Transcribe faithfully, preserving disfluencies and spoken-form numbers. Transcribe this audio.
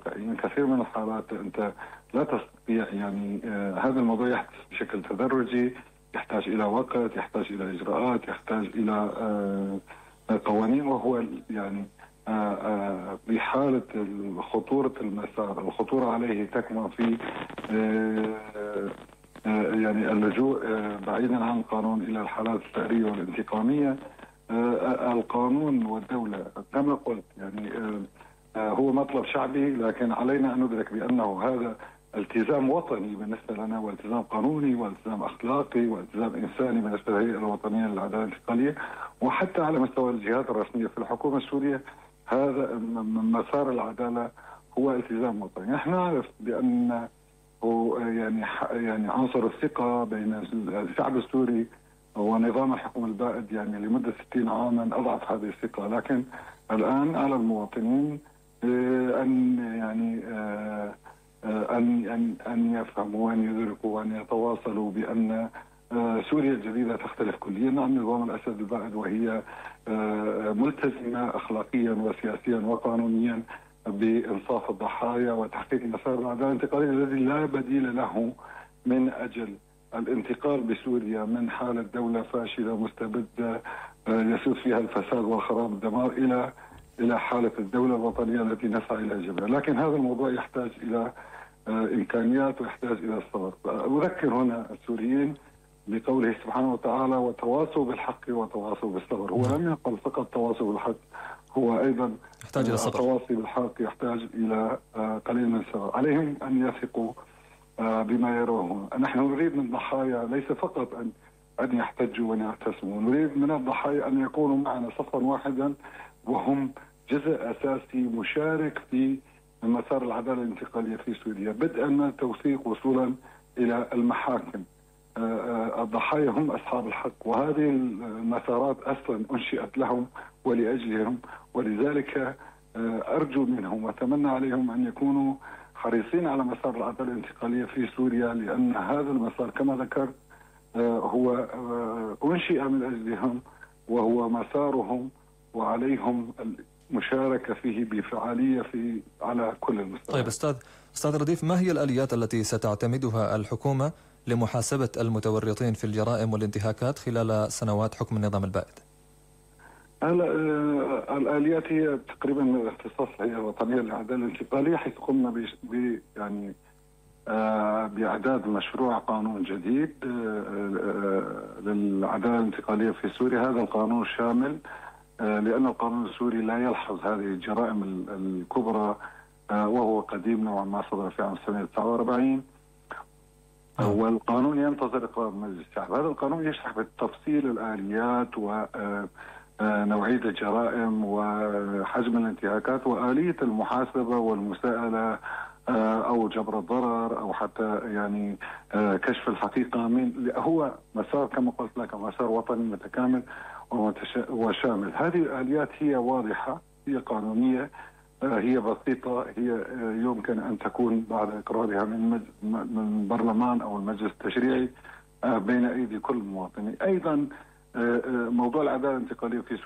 واقعيين. كثير من الحالات أنت لا تستطيع يعني آه هذا الموضوع يحدث بشكل تدرجي، يحتاج إلى وقت، يحتاج إلى إجراءات، يحتاج إلى آه قوانين، وهو يعني آه آه بحالة خطورة المسار، الخطورة عليه تكمن في آه يعني اللجوء بعيدا عن القانون إلى الحالات الثأرية والانتقامية. القانون والدولة كما قلت يعني هو مطلب شعبي، لكن علينا أن ندرك بأنه هذا التزام وطني بالنسبة لنا، والتزام قانوني، والتزام أخلاقي، والتزام إنساني بالنسبة للهيئة الوطنية للعدالة الانتقالية، وحتى على مستوى الجهات الرسمية في الحكومة السورية. هذا مسار العدالة هو التزام وطني. نحن نعرف بأن يعني يعني عنصر الثقة بين الشعب السوري ونظام الحكم البائد يعني لمدة ستين عاما أضعف هذه الثقة، لكن الآن على المواطنين أن يعني أن أن أن يفهموا وأن يدركوا وأن يتواصلوا بأن سوريا الجديدة تختلف كليا عن نظام الأسد البائد، وهي ملتزمة أخلاقيا وسياسيا وقانونيا بإنصاف الضحايا وتحقيق مسار العدالة الانتقالية الذي لا بديل له من أجل الانتقال بسوريا من حالة دولة فاشلة مستبدة يسود فيها الفساد والخراب والدمار إلى إلى حالة الدولة الوطنية التي نسعى إلى جبهها. لكن هذا الموضوع يحتاج إلى إمكانيات ويحتاج إلى الصبر. أذكر هنا السوريين بقوله سبحانه وتعالى: وتواصوا بالحق وتواصوا بالصبر. هو لم يقل فقط تواصوا بالحق، هو أيضا يحتاج إلى الصبر. التواصي بالحق يحتاج إلى قليل من الصبر. عليهم أن يثقوا بما يروه. نحن نريد من الضحايا ليس فقط أن أن يحتجوا ويعتصموا، نريد من الضحايا أن يكونوا معنا صفا واحدا، وهم جزء أساسي مشارك في مسار العدالة الانتقالية في سوريا، بدءا من التوثيق وصولا إلى المحاكم. الضحايا هم أصحاب الحق، وهذه المسارات أصلا أنشئت لهم ولأجلهم، ولذلك أرجو منهم وأتمنى عليهم أن يكونوا حريصين على مسار العدالة الانتقالية في سوريا، لأن هذا المسار كما ذكرت هو أنشئ من أجلهم وهو مسارهم، وعليهم المشاركة فيه بفعالية في على كل المستويات. طيب أستاذ أستاذ رديف، ما هي الآليات التي ستعتمدها الحكومة لمحاسبة المتورطين في الجرائم والانتهاكات خلال سنوات حكم النظام البائد؟ الآليات هي تقريبا من اختصاص الهيئة الوطنية للعدالة الانتقالية، حيث قمنا ب يعني بإعداد مشروع قانون جديد للعدالة الانتقالية في سوريا. هذا القانون شامل لأن القانون السوري لا يلحظ هذه الجرائم الكبرى، وهو قديم نوعا ما، صدر في عام ألف وتسعمئة وتسعة وأربعين، والقانون ينتظر إقرار مجلس الشعب. هذا القانون يشرح بالتفصيل الآليات ونوعية الجرائم وحجم الانتهاكات وآلية المحاسبة والمساءلة أو جبر الضرر أو حتى يعني كشف الحقيقة. من هو مسار كما قلت لك مسار وطني متكامل وشامل. هذه الآليات هي واضحة، هي قانونية، هي بسيطة، هي يمكن أن تكون بعد إقرارها من من برلمان أو المجلس التشريعي بين أيدي كل مواطن. أيضا موضوع العدالة الانتقالية في